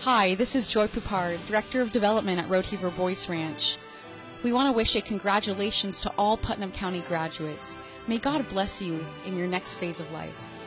Hi, this is Joy Poupard, Director of Development at Rodeheaver Boys Ranch. We want to wish a congratulations to all Putnam County graduates. May God bless you in your next phase of life.